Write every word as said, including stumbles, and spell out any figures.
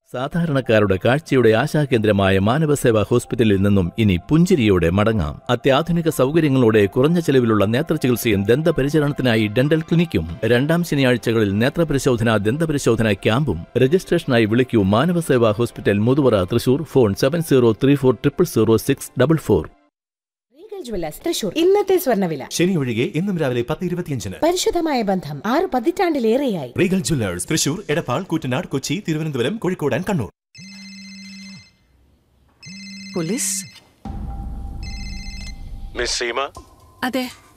സാധാരണക്കാരുടെ കാഴ്ചയുടെ ആശാകേന്ദ്രമായ മാനവസേവാ ഹോസ്പിറ്റലിൽ നിന്നും ഇനി പുഞ്ചിരിയോടെ മടങ്ങാം. അത്യാധുനിക സൗകര്യങ്ങളോടെ കുറഞ്ഞ ചെലവിലുള്ള നേത്രചികിത്സയും ദന്തപരിചരണത്തിനായി ഡെന്റൽ ക്ലിനിക്കും. രണ്ടാം ശനിയാഴ്ചകളിൽ നേത്രപരിശോധന ദന്തപരിശോധന ക്യാമ്പും. രജിസ്ട്രേഷനായി വിളിക്കൂ Manavaseva hospital Muthuvara Thrissur. Phone seven zero three four triple zero six double four. Thrissur ഇന്നത്തെ സ്വർണ്ണവില ശനി ഒഴികെ ഇന്നും രാവിലെ പത്ത് ഇരുപത്തിയഞ്ചിന്. പരിശുദ്ധമായ ബന്ധം ആറ് പതിറ്റാണ്ടിലേറെയായി. Regal Jewellers Thrissur, Edappal, Koottanad, Kochi, Thiruvananthapuram, Kozhikode and Kannur. Police. Miss Seema? അതെ.